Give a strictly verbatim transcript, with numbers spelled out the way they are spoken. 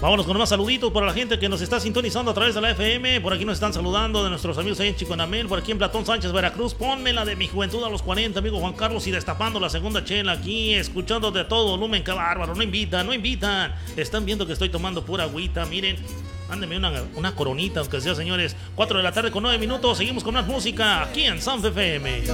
Vámonos con más saluditos para la gente que nos está sintonizando a través de la F M. Por aquí nos están saludando de nuestros amigos ahí en Chiconamel, por aquí en Platón Sánchez, Veracruz. Ponme la de mi juventud a los cuarenta, amigo Juan Carlos, y destapando la segunda chela aquí, escuchando de todo volumen. Qué bárbaro, no invitan, no invitan. Están viendo que estoy tomando pura agüita, miren. Mándeme una, una coronita, aunque sea, señores. cuatro de la tarde con nueve minutos. Seguimos con más música aquí en Sanf F M.